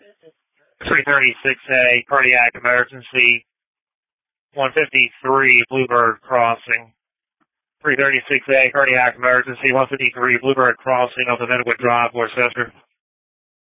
336A, cardiac emergency. 153, Bluebird Crossing. 336A, cardiac emergency. 153, Bluebird Crossing off the Midwood Drive, Worcester.